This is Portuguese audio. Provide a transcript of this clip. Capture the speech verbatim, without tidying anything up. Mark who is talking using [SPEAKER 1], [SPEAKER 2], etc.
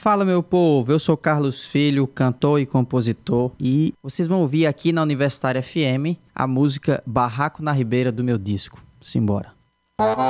[SPEAKER 1] Fala, meu povo, eu sou Carlos Filho, cantor e compositor, e vocês vão ouvir aqui na Universitária F M a música Barraco na Ribeira do meu disco. Simbora.